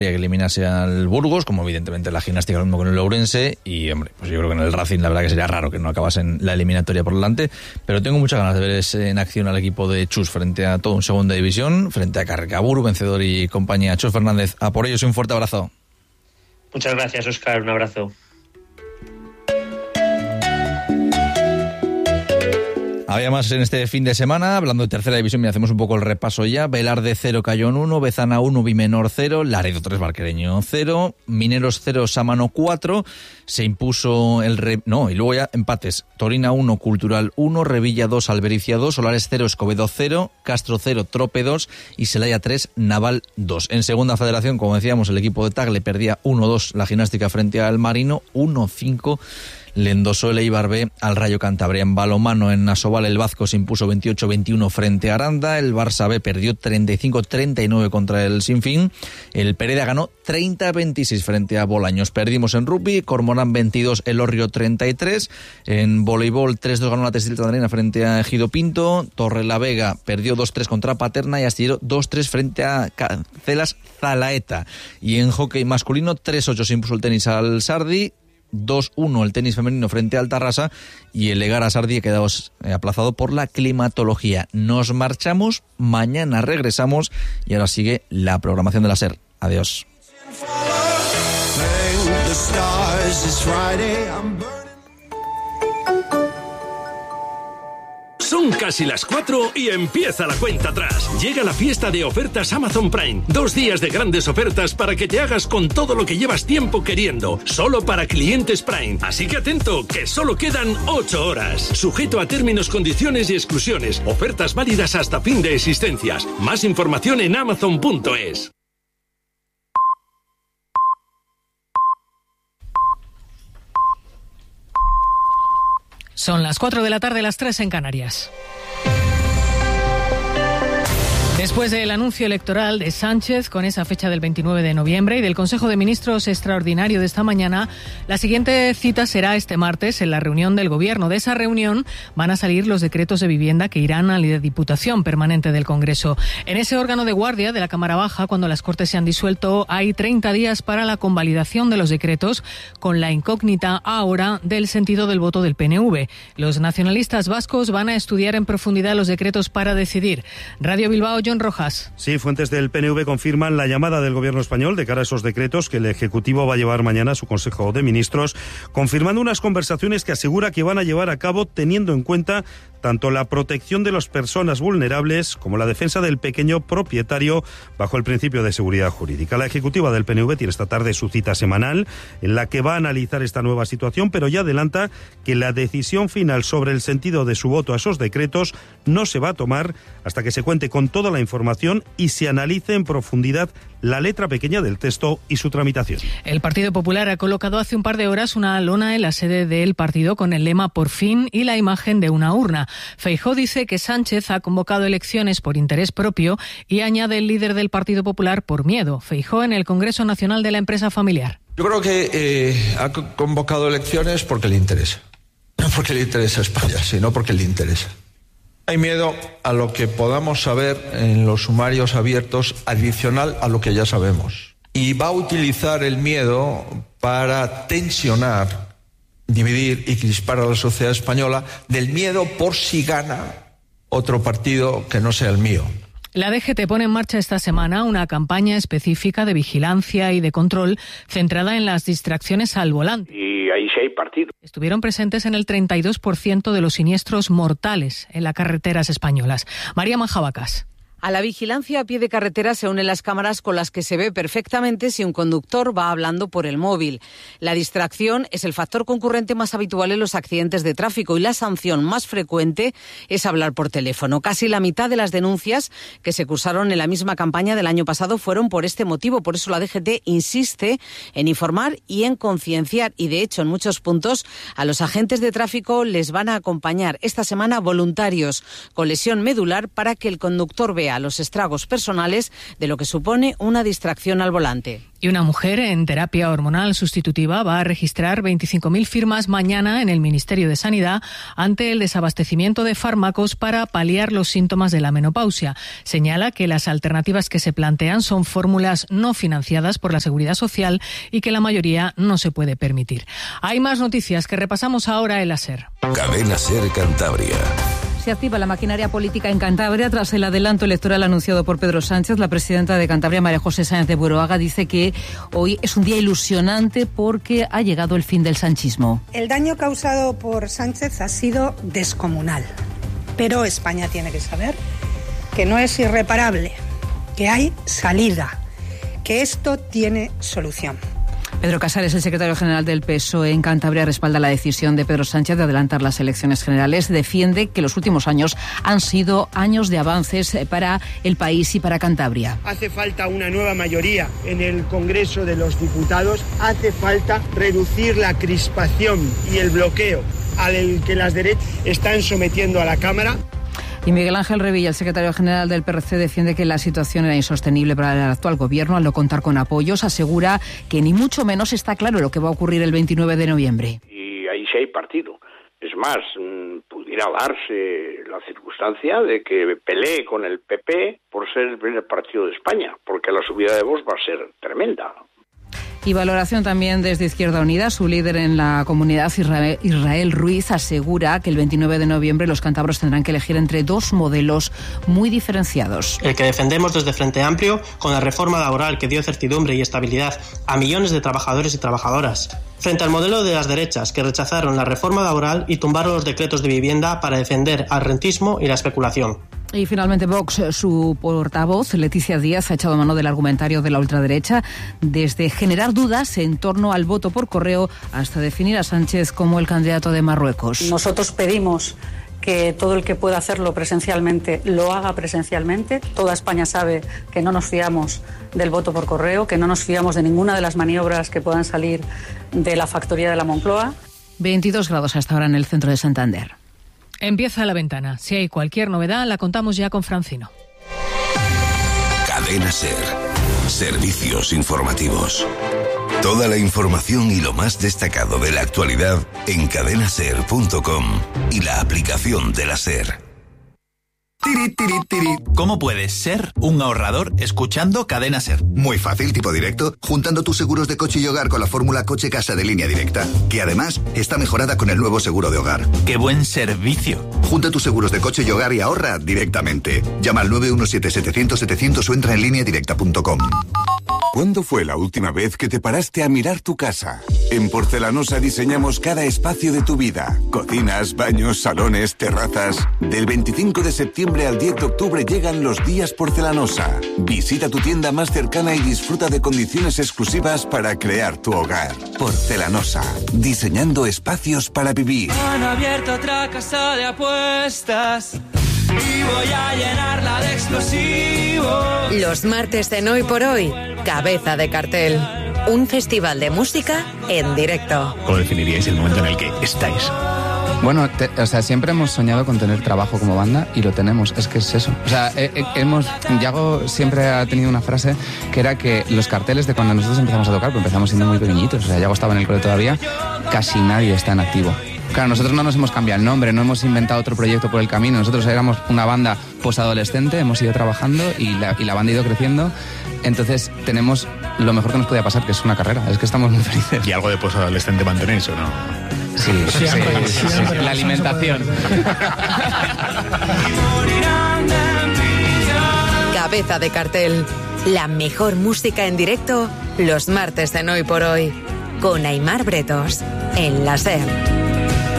que eliminase al Burgos, como evidentemente la Gimnástica lo mismo con el Ourense, y hombre, pues yo creo que en el Racing la verdad que sería raro que no acabasen la eliminatoria por delante, pero tengo muchas ganas de ver en acción al equipo de Chus frente a todo un segunda división, frente a Carricaburu, Vencedor y compañía. Chus Fernández, a por ellos un fuerte abrazo. Muchas gracias, Óscar, un abrazo. Había más en este fin de semana, hablando de tercera división, hacemos un poco el repaso ya. Velarde 0, Cayón 1, Bezana 1, Bimenor 0, Laredo 3, Barquereño 0, Mineros 0, Sámano 4, se impuso y luego ya empates, Torina 1, Cultural 1, Revilla 2, Albericia 2, Solares 0, Escobedo 0, Castro 0, Trope 2 y Celaya 3, Naval 2. En segunda federación, como decíamos, el equipo de Tagle perdía 1-2 la Gimnástica frente al Marino, 1-5 le endosó el Eibar B al Rayo Cantabria. En balonmano en Asobal el Vazco se impuso 28-21 frente a Aranda, el Barça B perdió 35-39 contra el Sinfín, el Pereda ganó 30-26 frente a Bolaños. Perdimos en rugby, Cormorán 22, Elorrio 33, en voleibol 3-2 ganó la Textil Tandrina frente a Ejido Pinto, Torrelavega perdió 2-3 contra Paterna y Astillero 2-3 frente a Celas Zalaeta. Y en hockey masculino 3-8 se impuso el tenis al Sardi, 2-1 el tenis femenino frente al Tarrasa y el Egara Sardi ha quedado aplazado por la climatología. Nos marchamos, mañana regresamos y ahora sigue la programación de la SER. Adiós. Son casi las 4 y empieza la cuenta atrás. Llega la fiesta de ofertas Amazon Prime. 2 días de grandes ofertas para que te hagas con todo lo que llevas tiempo queriendo. Solo para clientes Prime. Así que atento, que solo quedan 8 horas. Sujeto a términos, condiciones y exclusiones. Ofertas válidas hasta fin de existencias. Más información en amazon.es. Son las 4 de la tarde, las 3 en Canarias. Después del anuncio electoral de Sánchez con esa fecha del 29 de noviembre y del Consejo de Ministros extraordinario de esta mañana, la siguiente cita será este martes en la reunión del Gobierno. De esa reunión van a salir los decretos de vivienda que irán a la Diputación Permanente del Congreso. En ese órgano de guardia de la Cámara Baja, cuando las Cortes se han disuelto, hay 30 días para la convalidación de los decretos, con la incógnita ahora del sentido del voto del PNV. Los nacionalistas vascos van a estudiar en profundidad los decretos para decidir. Radio Bilbao, John Rojas. Sí, fuentes del PNV confirman la llamada del Gobierno español de cara a esos decretos que el Ejecutivo va a llevar mañana a su Consejo de Ministros, confirmando unas conversaciones que asegura que van a llevar a cabo teniendo en cuenta tanto la protección de las personas vulnerables como la defensa del pequeño propietario bajo el principio de seguridad jurídica. La ejecutiva del PNV tiene esta tarde su cita semanal en la que va a analizar esta nueva situación, pero ya adelanta que la decisión final sobre el sentido de su voto a esos decretos no se va a tomar hasta que se cuente con toda la información y se analice en profundidad la letra pequeña del texto y su tramitación. El Partido Popular ha colocado hace un par de horas una lona en la sede del partido con el lema "Por fin" y la imagen de una urna. Feijóo dice que Sánchez ha convocado elecciones por interés propio y añade el líder del Partido Popular por miedo. Feijóo en el Congreso Nacional de la Empresa Familiar. Yo creo que ha convocado elecciones porque le interesa. No porque le interesa España, sino porque le interesa. Hay miedo a lo que podamos saber en los sumarios abiertos adicional a lo que ya sabemos. Y va a utilizar el miedo para tensionar, dividir y crispar a la sociedad española del miedo por si gana otro partido que no sea el mío. La DGT pone en marcha esta semana una campaña específica de vigilancia y de control centrada en las distracciones al volante. Y ahí sí hay partido. Estuvieron presentes en el 32% de los siniestros mortales en las carreteras españolas. María Majabacas. A la vigilancia a pie de carretera se unen las cámaras con las que se ve perfectamente si un conductor va hablando por el móvil. La distracción es el factor concurrente más habitual en los accidentes de tráfico y la sanción más frecuente es hablar por teléfono. Casi la mitad de las denuncias que se cursaron en la misma campaña del año pasado fueron por este motivo. Por eso la DGT insiste en informar y en concienciar. Y de hecho, en muchos puntos, a los agentes de tráfico les van a acompañar esta semana voluntarios con lesión medular para que el conductor vea plantea los estragos personales de lo que supone una distracción al volante. Y una mujer en terapia hormonal sustitutiva va a registrar 25.000 firmas mañana en el Ministerio de Sanidad ante el desabastecimiento de fármacos para paliar los síntomas de la menopausia. Señala que las alternativas que se plantean son fórmulas no financiadas por la Seguridad Social y que la mayoría no se puede permitir. Hay más noticias que repasamos ahora en la SER. Cadena SER Cantabria. Se activa la maquinaria política en Cantabria tras el adelanto electoral anunciado por Pedro Sánchez. La presidenta de Cantabria, María José Sáenz de Bueroaga, dice que hoy es un día ilusionante porque ha llegado el fin del sanchismo. El daño causado por Sánchez ha sido descomunal, pero España tiene que saber que no es irreparable, que hay salida, que esto tiene solución. Pedro Casares, el secretario general del PSOE en Cantabria, respalda la decisión de Pedro Sánchez de adelantar las elecciones generales. Defiende que los últimos años han sido años de avances para el país y para Cantabria. Hace falta una nueva mayoría en el Congreso de los Diputados. Hace falta reducir la crispación y el bloqueo al que las derechas están sometiendo a la Cámara. Y Miguel Ángel Revilla, el secretario general del PRC, defiende que la situación era insostenible para el actual gobierno al no contar con apoyos. Asegura que ni mucho menos está claro lo que va a ocurrir el 29 de noviembre. Y ahí sí hay partido. Es más, pudiera darse la circunstancia de que pelee con el PP por ser el primer partido de España, porque la subida de voz va a ser tremenda. Y valoración también desde Izquierda Unida. Su líder en la comunidad, Israel Ruiz, asegura que el 29 de noviembre los cántabros tendrán que elegir entre dos modelos muy diferenciados. El que defendemos desde Frente Amplio, con la reforma laboral que dio certidumbre y estabilidad a millones de trabajadores y trabajadoras, frente al modelo de las derechas, que rechazaron la reforma laboral y tumbaron los decretos de vivienda para defender al rentismo y la especulación. Y finalmente Vox, su portavoz, Leticia Díaz, ha echado mano del argumentario de la ultraderecha, desde generar dudas en torno al voto por correo hasta definir a Sánchez como el candidato de Marruecos. Nosotros pedimos que todo el que pueda hacerlo presencialmente lo haga presencialmente. Toda España sabe que no nos fiamos del voto por correo, que no nos fiamos de ninguna de las maniobras que puedan salir de la factoría de la Moncloa. 22 grados hasta ahora en el centro de Santander. Empieza La Ventana. Si hay cualquier novedad, la contamos ya con Francino. Cadena SER. Servicios informativos. Toda la información y lo más destacado de la actualidad en cadenaser.com y la aplicación de la SER. ¿Cómo puedes ser un ahorrador escuchando Cadena SER? Muy fácil, tipo directo, juntando tus seguros de coche y hogar con la fórmula coche-casa de Línea Directa, que además está mejorada con el nuevo seguro de hogar. ¡Qué buen servicio! Junta tus seguros de coche y hogar y ahorra directamente. Llama al 917-700-700 o entra en lineadirecta.com. ¿Cuándo fue la última vez que te paraste a mirar tu casa? En Porcelanosa diseñamos cada espacio de tu vida. Cocinas, baños, salones, terrazas. Del 25 de septiembre al 10 de octubre llegan los días Porcelanosa. Visita tu tienda más cercana y disfruta de condiciones exclusivas para crear tu hogar. Porcelanosa, diseñando espacios para vivir. Han abierto otra casa de apuestas y voy a llenarla de explosivos. Los martes de Hoy por Hoy, Cabeza de Cartel. Un festival de música en directo. ¿Cómo definiríais el momento en el que estáis? Bueno, siempre hemos soñado con tener trabajo como banda y lo tenemos, es que es eso. O sea, Yago siempre ha tenido una frase que era que los carteles de cuando nosotros empezamos a tocar, pues empezamos siendo muy pequeñitos, o sea, Yago estaba en el cole todavía, casi nadie está en activo. Claro, nosotros no nos hemos cambiado el nombre, no hemos inventado otro proyecto por el camino, nosotros éramos una banda posadolescente, hemos ido trabajando y la banda ha ido creciendo, entonces tenemos lo mejor que nos podía pasar, que es una carrera, es que estamos muy felices. ¿Y algo de posadolescente mantenéis o no? Sí, la alimentación. Cabeza de Cartel, la mejor música en directo los martes de Hoy por Hoy, con Aimar Bretos, en la SER.